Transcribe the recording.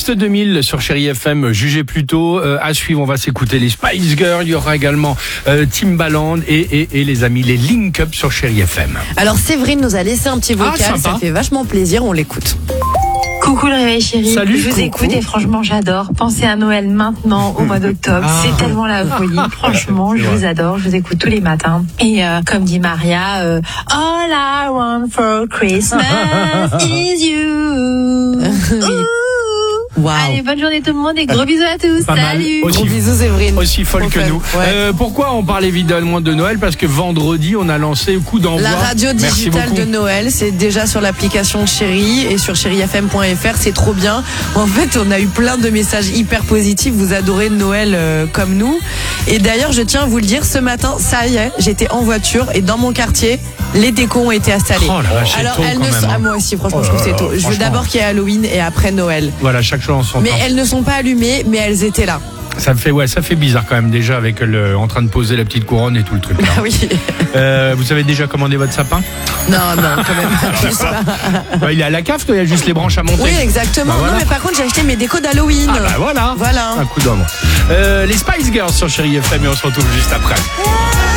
Best 2000 sur Chérie FM, jugez plutôt. À suivre, on va s'écouter les Spice Girls. Il y aura également Timbaland et les amis, les Link Up sur Chérie FM. Alors Séverine nous a laissé un petit vocal, sympa. ça fait vachement plaisir, on l'écoute. Coucou le réveil chéri, Salut, je vous coucou. écoute et franchement j'adore. Pensez à Noël maintenant au mois d'octobre, c'est tellement la folie. Franchement, je vous adore, je vous écoute tous les matins. Et comme dit Maria, all I want for Christmas is you. Wow. Allez, bonne journée tout le monde et gros bisous à tous. Pas mal. Salut. Aussi- Gros bisous Séverine. Aussi folle Trop que fun. nous. Ouais. Pourquoi on parle évidemment de Noël? Parce que vendredi, on a lancé coup d'envoi. La radio Merci digitale beaucoup. de Noël, c'est déjà sur l'application Chérie et sur chérifm.fr, c'est trop bien. En fait, on a eu plein de messages hyper positifs, vous adorez Noël comme nous. Et d'ailleurs, je tiens à vous le dire, ce matin, ça y est, j'étais en voiture et dans mon quartier, les décos ont été installés. Oh la vache, c'est Alors, tôt elles quand ne même, sont... hein. Ah, moi aussi, franchement, Oh je trouve là que c'est là, tôt. Je veux franchement. d'abord qu'il y ait Halloween et après Noël. Voilà, chaque chose en son Mais temps. elles ne sont pas allumées, mais elles étaient là. Ça fait bizarre quand même déjà avec en train de poser la petite couronne et tout le truc. Là. Ah oui. Vous avez déjà commandé votre sapin? Non, quand même pas. Plus pas. Bah, il est à la cave, toi, il y a juste les branches à monter. Oui, exactement. Bah, voilà. Non, mais par contre, j'ai acheté mes décos d'Halloween. Ah bah voilà. Voilà. Un coup d'homme. Les Spice Girls sur Chérie FM et on se retrouve juste après.